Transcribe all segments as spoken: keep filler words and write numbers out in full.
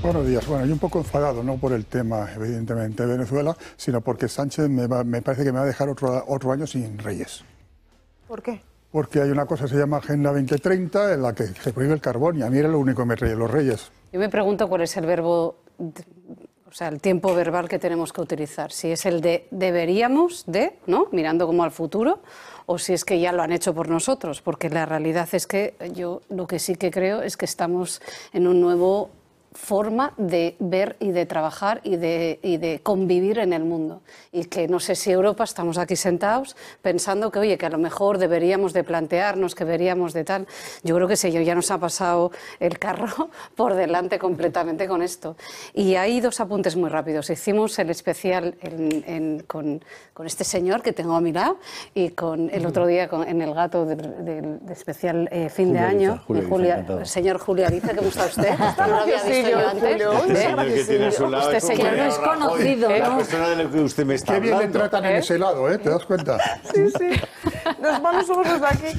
Buenos días. Bueno, yo un poco enfadado, no por el tema, evidentemente, de Venezuela, sino porque Sánchez me, va, me parece que me va a dejar otro, otro año sin Reyes. ¿Por qué? Porque hay una cosa que se llama Agenda veinte treinta en la que se prohíbe el carbón y a mí era lo único que me traía los Reyes. Yo me pregunto cuál es el verbo, o sea, el tiempo verbal que tenemos que utilizar. Si es el de deberíamos de, ¿no? Mirando como al futuro, o si es que ya lo han hecho por nosotros, porque la realidad es que yo lo que sí que creo es que estamos en un nuevo forma de ver y de trabajar y de, y de convivir en el mundo. Y que no sé si Europa estamos aquí sentados pensando que, oye, que a lo mejor deberíamos de plantearnos, que deberíamos de tal. Yo creo que sí, ya nos ha pasado el carro por delante completamente con esto. Y hay dos apuntes muy rápidos. Hicimos el especial en, en, con, con este señor que tengo a mi lado y con el otro día con, en el gato del, del, del especial eh, fin Julia de año. Ariza, Julia Julia, Ariza, el señor Julia Ariza, ¿cómo está usted? No lo había visto yo antes. Este señor que tiene a su lado Este es como señor no Mariano es Rajoy, conocido, la ¿no? persona de la que usted me está Qué bien le hablando. tratan en ese lado, ¿eh? ¿Te das cuenta? Sí, sí. Nos vamos somos los de aquí.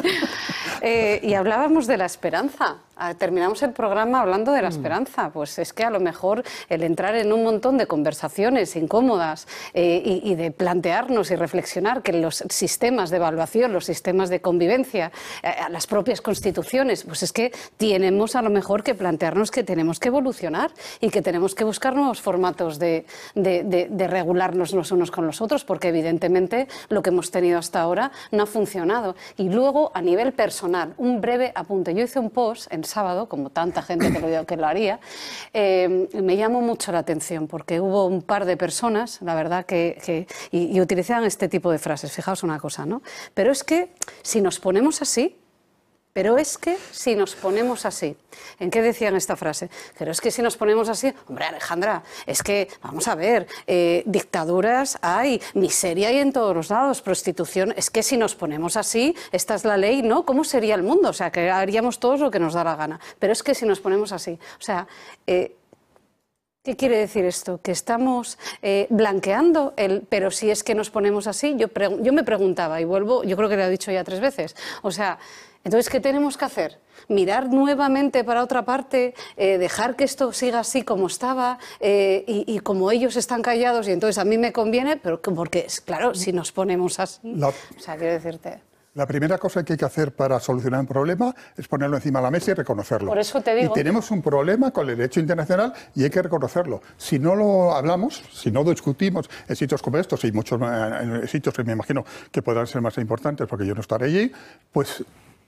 Eh, y hablábamos de la esperanza. Terminamos el programa hablando de la esperanza. Pues es que a lo mejor el entrar en un montón de conversaciones incómodas eh, y, y de plantearnos y reflexionar que los sistemas de evaluación, los sistemas de convivencia, eh, las propias constituciones, pues es que tenemos a lo mejor que plantearnos que tenemos que evolucionar y que tenemos que buscar nuevos formatos de, de, de, de regularnos los unos con los otros, porque evidentemente lo que hemos tenido hasta ahora no ha funcionado. Y luego, a nivel personal, un breve apunte. Yo hice un post en sábado, como tanta gente que lo, que lo haría, eh, me llamó mucho la atención porque hubo un par de personas, la verdad, que, que y, y utilizaban este tipo de frases. Fijaos una cosa, ¿no? Pero es que si nos ponemos así, pero es que si nos ponemos así, ¿en qué decían esta frase? Pero es que si nos ponemos así, hombre, Alejandra, es que, vamos a ver, eh, dictaduras hay, miseria hay en todos los lados, prostitución, es que si nos ponemos así, esta es la ley, ¿no? ¿Cómo sería el mundo? O sea, que haríamos todos lo que nos da la gana, pero es que si nos ponemos así, o sea... Eh, ¿Qué quiere decir esto? Que estamos eh, blanqueando el... Pero si es que nos ponemos así, yo, yo me preguntaba, y vuelvo, yo creo que lo he dicho ya tres veces, o sea, entonces, ¿qué tenemos que hacer? ¿Mirar nuevamente para otra parte? Eh, ¿Dejar que esto siga así como estaba? Eh, y, y como ellos están callados y entonces a mí me conviene, pero porque, claro, si nos ponemos así... La... O sea, quiero decirte... La primera cosa que hay que hacer para solucionar un problema es ponerlo encima de la mesa y reconocerlo. Por eso te digo. Y tenemos un problema con el derecho internacional y hay que reconocerlo. Si no lo hablamos, si no discutimos en sitios como estos y muchos en sitios que me imagino que podrán ser más importantes porque yo no estaré allí, pues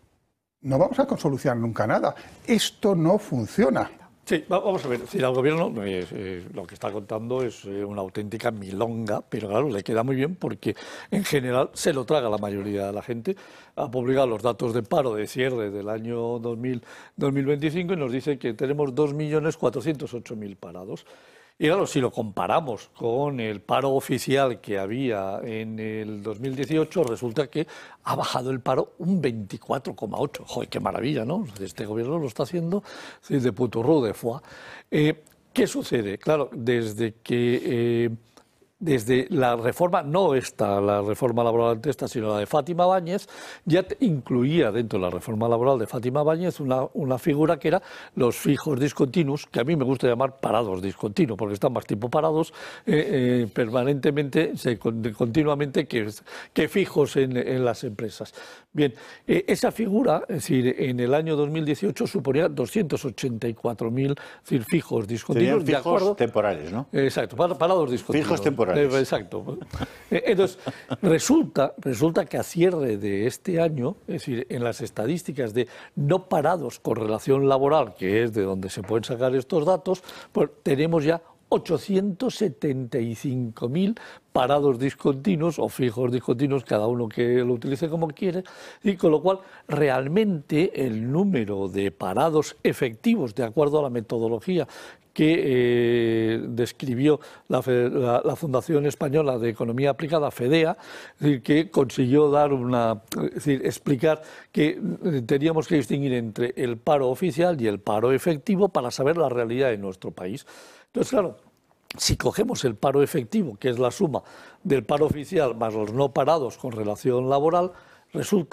no vamos a solucionar nunca nada. Esto no funciona. Sí, vamos a ver, si el gobierno eh, eh, lo que está contando es eh, una auténtica milonga, pero claro, le queda muy bien porque en general se lo traga la mayoría de la gente. Ha publicado los datos de paro de cierre del año dos mil veinticinco y nos dice que tenemos dos millones cuatrocientos ocho mil parados. Y claro, si lo comparamos con el paro oficial que había en el dos mil dieciocho, resulta que ha bajado el paro un veinticuatro coma ocho. ¡Joder, qué maravilla!, ¿no? Este gobierno lo está haciendo de puturro de foie. Eh, ¿Qué sucede? Claro, desde que... Eh, Desde la reforma, no esta, la reforma laboral ante esta, sino la de Fátima Báñez, ya incluía dentro de la reforma laboral de Fátima Báñez una, una figura que era los fijos discontinuos, que a mí me gusta llamar parados discontinuos, porque están más tipo parados eh, eh, permanentemente, se, continuamente, que, que fijos en, en las empresas. Bien, eh, esa figura, es decir, en el año dos mil dieciocho suponía doscientos ochenta y cuatro mil fijos discontinuos. Serían fijos de acuerdo, temporales, ¿no? Exacto, parados discontinuos. Fijos temporales. Exacto. Entonces, resulta, resulta que a cierre de este año, es decir, en las estadísticas de no parados con relación laboral, que es de donde se pueden sacar estos datos, pues tenemos ya ochocientos setenta y cinco mil parados discontinuos o fijos discontinuos, cada uno que lo utilice como quiere, y con lo cual realmente el número de parados efectivos, de acuerdo a la metodología que eh, describió la, la, la Fundación Española de Economía Aplicada, FEDEA, es decir, que consiguió dar una, es decir, explicar que teníamos que distinguir entre el paro oficial y el paro efectivo para saber la realidad de nuestro país. Entonces, claro, si cogemos el paro efectivo, que es la suma del paro oficial más los no parados con relación laboral, resulta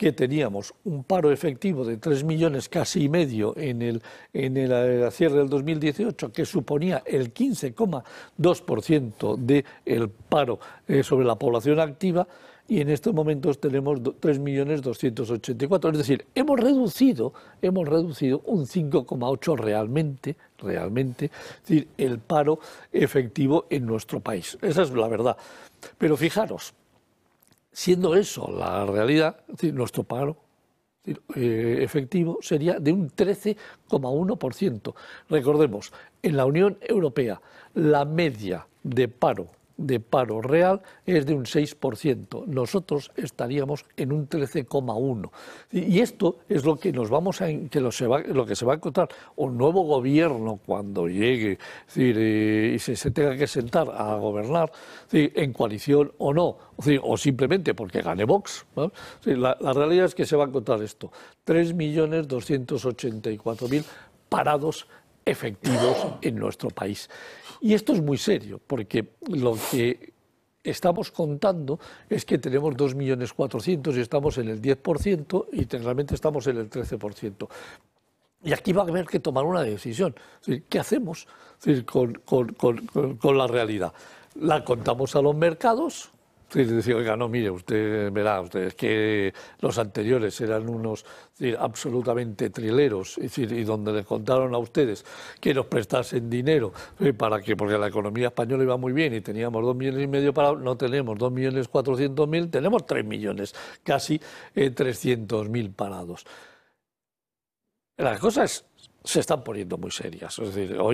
que teníamos un paro efectivo de tres millones casi y medio en el, en el, el cierre del dos mil dieciocho, que suponía el quince coma dos por ciento del paro eh, sobre la población activa, y en estos momentos tenemos tres millones doscientos ochenta y cuatro mil. Es decir, hemos reducido, hemos reducido un cinco coma ocho por ciento realmente, realmente, es decir, el paro efectivo en nuestro país. Esa es la verdad. Pero fijaros, siendo eso la realidad, es decir, nuestro paro es decir, eh, efectivo sería de un trece coma uno por ciento. Recordemos, en la Unión Europea la media de paro de paro real es de un seis por ciento. Nosotros estaríamos en un trece coma uno por ciento. Y esto es lo que nos vamos a que lo, se va, lo que se va a encontrar un nuevo gobierno cuando llegue, es decir, eh, y se, se tenga que sentar a gobernar, es decir, en coalición o no, es decir, o simplemente porque gane Vox, ¿no? Es decir, la, la realidad es que se va a encontrar esto: tres millones doscientos ochenta y cuatro mil parados efectivos en nuestro país. Y esto es muy serio, porque lo que estamos contando es que tenemos dos millones cuatrocientos mil y estamos en el diez por ciento y realmente estamos en el trece por ciento. Y aquí va a haber que tomar una decisión. Es decir, ¿qué hacemos? Es decir, con, con, con, con la realidad. ¿La contamos a los mercados? Es decir, oiga, no, mire, usted verá, usted, es que los anteriores eran unos es decir, absolutamente trileros, es decir, y donde les contaron a ustedes que nos prestasen dinero eh, para que, porque la economía española iba muy bien y teníamos dos millones y medio parados, no tenemos dos millones cuatrocientos mil, tenemos tres millones, casi eh, trescientos mil parados. Las cosas se están poniendo muy serias, es decir, hoy